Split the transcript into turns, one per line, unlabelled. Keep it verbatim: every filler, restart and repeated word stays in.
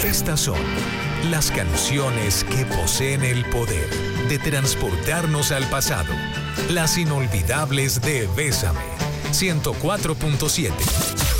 Estas son las canciones que poseen el poder de transportarnos al pasado. Las inolvidables de Bésame. ciento cuatro punto siete.